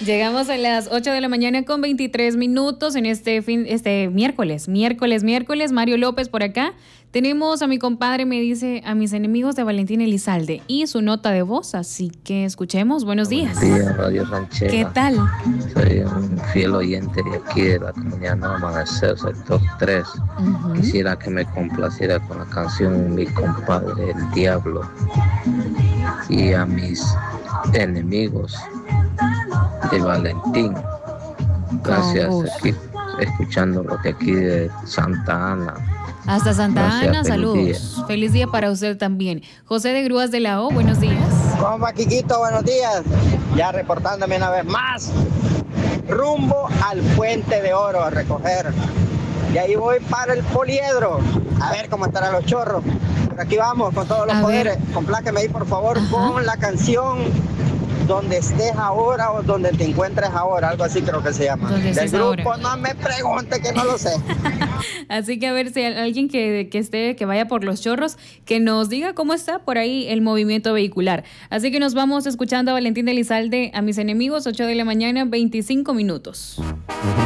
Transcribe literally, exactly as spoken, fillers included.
Llegamos a las ocho de la mañana con veintitrés minutos en este fin, este miércoles, miércoles, miércoles. Mario López por acá. Tenemos a mi compadre, me dice, a mis enemigos de Valentín Elizalde y su nota de voz, así que escuchemos. Buenos días. Buenos días, Radio Ranchera. ¿Qué tal? Soy un fiel oyente de aquí de la comunidad Nuevo Amanecer, sector tres. Uh-huh. Quisiera que me complaciera con la canción Mi Compadre el Diablo y a mis enemigos de Valentín. Gracias, aquí, escuchándolo de aquí de Santa Ana. Hasta Santa Gracias, Ana, feliz saludos. Día. Feliz día para usted también. José de Grúas de la O, buenos días. ¿Cómo va, Quiquito? Buenos días. Ya reportándome una vez más. Rumbo al Puente de Oro a recoger. Y ahí voy para el Poliedro. A ver cómo estarán los chorros. Por aquí vamos con todos los a poderes. Ver. Compláqueme ahí, por favor, Ajá. con la canción Donde estés ahora o donde te encuentres ahora, algo así creo que se llama. Del grupo ahora. No me pregunte que no lo sé. Así que a ver si hay alguien que, que esté, que vaya por los chorros, que nos diga cómo está por ahí el movimiento vehicular. Así que nos vamos escuchando a Valentín Elizalde, a mis enemigos, ocho de la mañana, veinticinco minutos.